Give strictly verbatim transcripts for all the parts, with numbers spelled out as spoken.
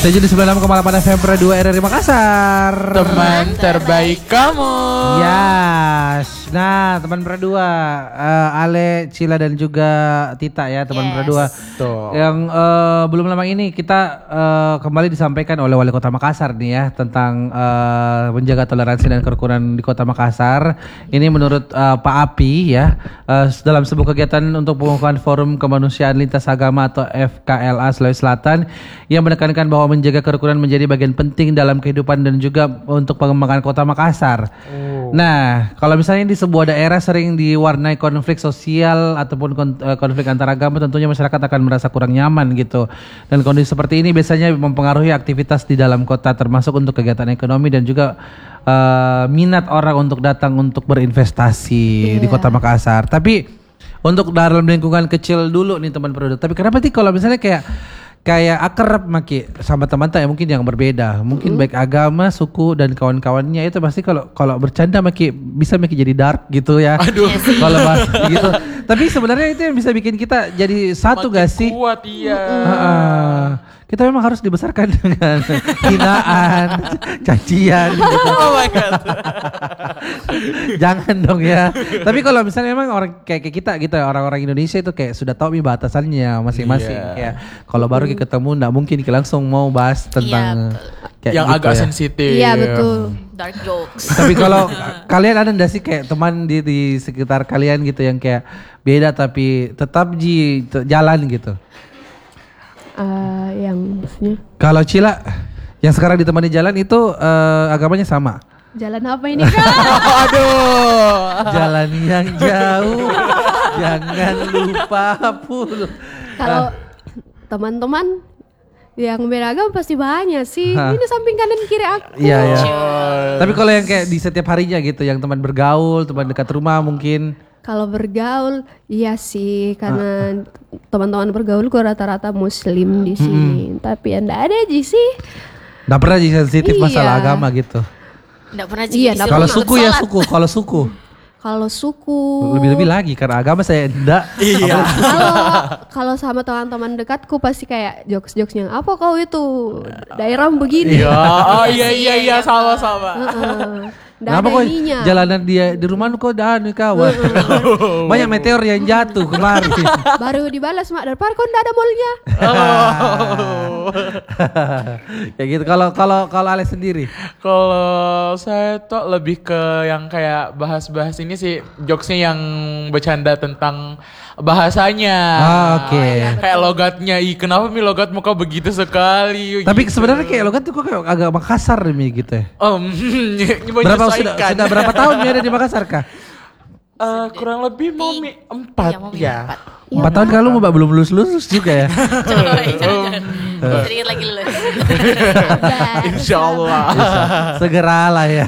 tujuh puluh sembilan koma delapan F M Pro dua R R I Makassar. Teman terbaik kamu. Yes. Nah, teman Pro dua uh, Ale, Cila dan juga Tita ya, teman yes. Pro dua. Tuh. Yang uh, belum lama ini kita uh, kembali disampaikan oleh Wali Kota Makassar nih ya tentang uh, menjaga toleransi dan kerukunan di Kota Makassar. Ini menurut uh, Pak Api ya, uh, dalam sebuah kegiatan untuk pengukuhan Forum Kemanusiaan Lintas Agama atau F K L A Sulawesi Selatan yang menekankan bahwa menjaga kerukunan menjadi bagian penting dalam kehidupan dan juga untuk pengembangan Kota Makassar. Oh. Nah, kalau misalnya di sebuah daerah sering diwarnai konflik sosial ataupun konflik antar agama, tentunya masyarakat akan merasa kurang nyaman gitu. Dan kondisi seperti ini biasanya mempengaruhi aktivitas di dalam kota, termasuk untuk kegiatan ekonomi dan juga uh, minat orang untuk datang untuk berinvestasi yeah. di Kota Makassar. Tapi untuk dalam lingkungan kecil dulu nih teman produk. Tapi kenapa sih kalau misalnya kayak kayak akrab maki sama teman-teman ya mungkin yang berbeda, mungkin mm-hmm. baik agama, suku dan kawan-kawannya itu pasti kalau kalau bercanda maki bisa maki jadi dark gitu ya. Aduh. Kalau gitu. Tapi sebenarnya itu yang bisa bikin kita jadi satu gak sih? Kuat iya. Uh-uh. Kita memang harus dibesarkan dengan hinaan, cacian. Gitu. Oh my god. Jangan dong ya. Tapi kalau misalnya memang orang kayak kita gitu ya, orang-orang Indonesia itu kayak sudah tahu nih batasannya masing-masing. Yeah. Kayak kalau baru kita ketemu nggak mungkin kita langsung mau bahas tentang yeah, kayak yang gitu agak ya. sensitif. Iya betul. Dark jokes. Tapi kalau kalian ada nggak sih kayak teman di di sekitar kalian gitu yang kayak beda tapi tetap ji jalan gitu? Uh, yang maksudnya? Kalau Cila yang sekarang ditemani jalan itu uh, agamanya sama? Jalan apa ini Kak? Aduh. Jalan yang jauh, jangan lupa pul. Kalau teman-teman yang beragam pasti banyak sih. Hah. Ini samping kanan kiri aku. Iya ya. Tapi kalau yang kayak di setiap harinya gitu, yang teman bergaul, teman dekat rumah mungkin. Kalau bergaul, iya sih, karena ah. teman-teman bergaul kok rata-rata Muslim di sini. Hmm. Tapi anda ada aja sih. Nggak pernah jadi sensitif iya. masalah agama gitu. Nggak pernah jadi. Iya, kalau suku ya suku, kalau suku. Kalau suku. Lebih-lebih lagi karena agama saya enggak. Iya. Kalau kalau sama teman-teman dekatku pasti kayak jokes-jokesnya apa kau itu daerah begini. Iya, oh iya iya iya sama-sama. Kenapa kok jalanan dia di rumah kok dah nih kawan. Banyak meteor yang jatuh kemarin. Baru dibalas mak daripada kok enggak ada mallnya. Oh. Kayak gitu. Kalau kalau kalau Ale sendiri. Kalau saya tuh lebih ke yang kayak bahas-bahas ini sih, jokesnya yang bercanda tentang bahasanya. Ah, oke. Okay. Kayak logatnya, ih kenapa mi logat muka begitu sekali. Tapi gitu. Sebenarnya kayak logat tuh kok kayak agak Makassar mi gitu ya. Um, berapa sudah, sudah berapa tahun mi ada di Makassar kah? Uh, kurang lebih mau mi empat ya. Empat tahun kalau mbak belum lulus lulus juga ya. Sedikit lagi lulus. Insya Allah. Segeralah ya.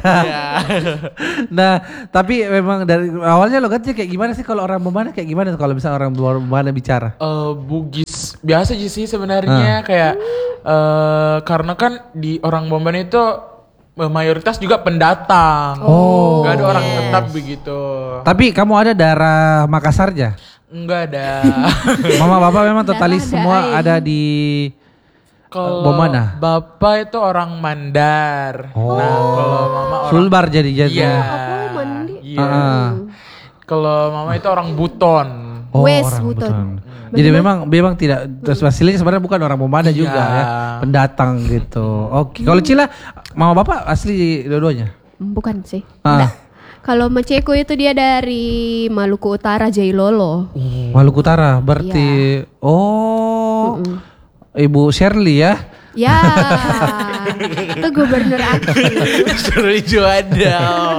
Nah tapi memang dari awalnya logatnya kayak gimana sih kalau orang Bomana kayak gimana kalau misalnya orang Bomana bicara? Uh, Bugis biasa aja sih sebenarnya hmm. kayak uh, karena kan di orang Bomana itu mayoritas juga pendatang. Oh. Gak ada orang tetap begitu. Tapi kamu ada darah Makassarnya? Enggak ada. Mama bapak memang totalis semua ada di kalau Bomana. Bapak itu orang Mandar. Oh. Nah, kalau mama orang Sulbar jadi jadi. Iya. Aku mandi. Iya. Uh-uh. Kalau mama itu orang Buton. Oh, West orang Buton. Buton. Jadi memang memang tidak terus hasilnya sebenarnya bukan orang Bomana juga iya. ya, pendatang gitu. Oke. Kalau Cila, mama bapak asli dua-duanya? Bukan sih. Ah. Kalau Maceku itu dia dari Maluku Utara, Jailolo. Uh, Maluku Utara, berarti ya. Oh, uh-uh. Ibu Shirley ya? Ya, itu gubernur aku. Shirley Juanda.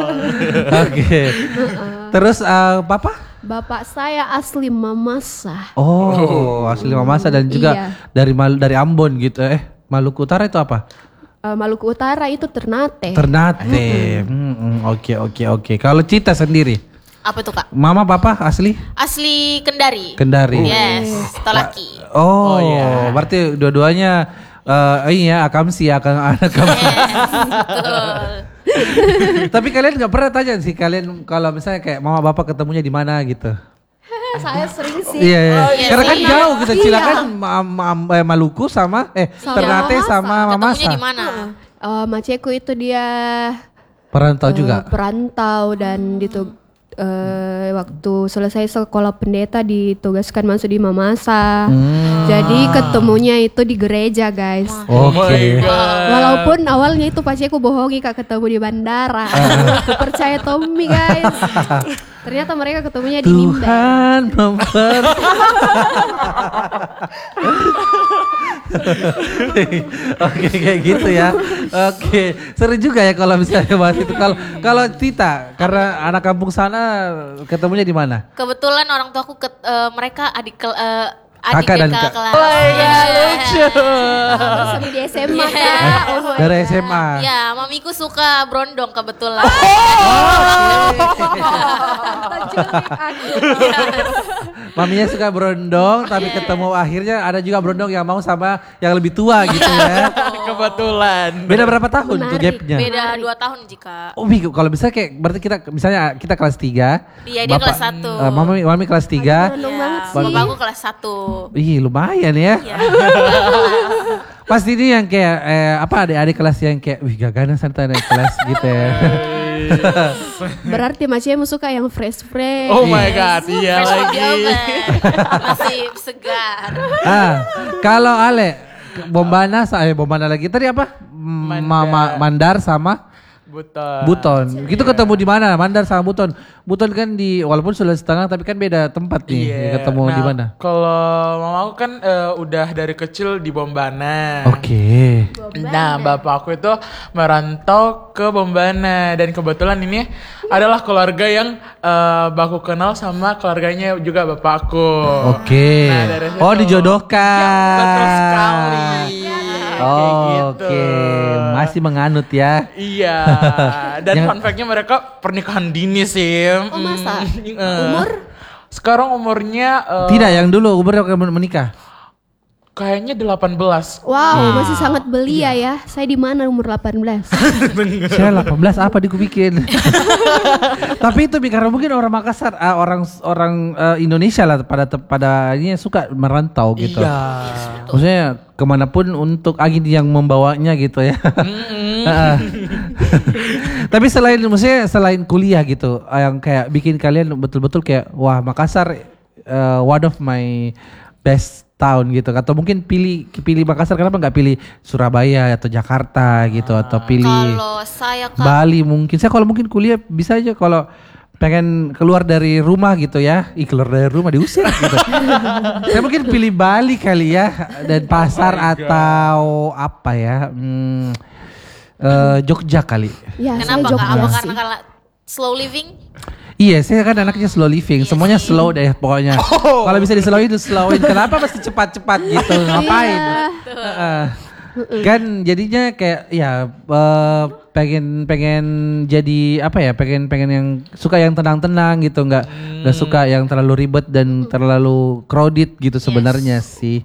Oke. Terus uh, papa? Bapak saya asli Mamasa. Oh, asli Mamasa dan juga iya. dari Mal dari Ambon gitu. Eh, Maluku Utara itu apa? Uh, Maluku Utara itu Ternate. Ternate. Oke, oke, oke. Kalau Cita sendiri? Apa tuh Kak? Mama, papa asli? Asli Kendari. Kendari. Yes, Tolaki. Oh, oh yeah. Berarti dua-duanya uh, iya, akamsi akan anak kamu. Yes, betul. Tapi kalian nggak pernah tanya sih kalian kalau misalnya kayak mama bapak ketemunya di mana gitu? saya sering sih. Iya, iya. Oh, iya Karena kan sih. jauh kita Iya. Cilakan Ma- Ma- eh, Maluku sama eh Sama Ternate Mamasa. sama Mamasa. Ketemunya di mana? Eh, Maceku itu dia Perantau eh, juga. perantau dan itu eh, waktu selesai sekolah pendeta ditugaskan masuk di Mamasa. Hmm. Jadi ketemunya itu di gereja guys. Oh my Oke. God. Walaupun awalnya itu pasti aku bohongi kak ketemu di bandara. Aku percaya Tommy guys. Ternyata mereka ketemunya di Nimba. Tuhan memper. Oke kayak gitu ya. Oke seru juga ya kalau misalnya bahas itu. Kalau kalau Tita karena anak kampung sana ketemunya di mana? Kebetulan orang tuaku ket, eh, mereka adik kel, eh, adik Kakak dan kakak kak- kelas. Oh my God, Iya. lucu. Sama di S M A Iya. kak. Oh my Dari God. S M A. Ya, mamiku suka brondong kebetulan. Maminya suka brondong tapi ketemu akhirnya ada juga brondong yang mau sama yang lebih tua gitu ya. Kebetulan. Beda berapa tahun tuh Menarik. gapnya? Beda dua tahun jika. Oh Bi, kalau bisa kayak berarti kita misalnya kita kelas tiga. Iya, dia kelas satu. eh, mami, mami kelas tiga. Brondong Iya, banget sih. bapakku kelas satu. Ih lumayan ya. Iya. Pasti ini yang kayak eh, apa adik-adik kelas yang kayak wih gagana santai naik kelas gitu ya. Berarti Macemu suka yang fresh fresh. Oh my God, iya Fresh from the lagi. oven. Masih segar. Ah, kalau Ale Bombana saya Bombana lagi tadi apa? Mandar. Mama Mandar sama Buton. Buton. Gitu ketemu di mana? Mandar sama Buton. Buton kan di walaupun sudah setengah tapi kan beda tempat nih. Iya. Ketemu Nah, di mana? Kalau mamaku kan eh, udah dari kecil di Bombana. Oke. Nah, bapakku itu merantau ke Bombana dan kebetulan ini adalah keluarga yang eh, baku kenal sama keluarganya juga bapakku. Oke. Nah, dari situ. Oh dijodohkan. Ya, betul sekali. Kayak gitu. Oke, masih menganut ya. Iya. Dan Yang- fun fact-nya mereka pernikahan dini sih. Oh, masa? Mm, eh. Umur? Sekarang umurnya eh, Tidak, yang dulu umurnya menikah. kayaknya delapan belas. Wow, masih sangat belia ya. Saya di mana umur delapan belas? Saya delapan belas apa dikubikin. Tapi itu Bi, karena mungkin orang Makassar, ah, orang orang eh, Indonesia lah pada pada ini suka merantau gitu. Iya. Maksudnya kemanapun untuk angin yang membawanya gitu ya. Ah. Tapi selain maksudnya selain kuliah gitu, ah, yang kayak bikin kalian betul-betul kayak wah Makassar eh, one of my best town gitu. Atau mungkin pilih pilih Makassar kenapa nggak pilih Surabaya atau Jakarta gitu atau pilih Kalau saya kan Bali mungkin. Saya kalau mungkin kuliah bisa aja kalau pengen keluar dari rumah gitu ya. Ih keluar dari rumah diusir gitu. Saya mungkin pilih Bali kali ya dan pasar atau apa ya? Hmm, eh, Jogja kali. Ya, saya kenapa kak? Jogja Apa sih. karena kalau slow living? Iya, saya kan anaknya slow living. Semuanya slow deh pokoknya. Kalau bisa dislowin, dislowin. Kenapa mesti cepat-cepat gitu? Ngapain? Heeh. Kan jadinya kayak ya eh, pengen pengen jadi apa ya? Pengen pengen yang suka yang tenang-tenang gitu, nggak nggak suka yang terlalu ribet dan terlalu crowded gitu sebenarnya sih.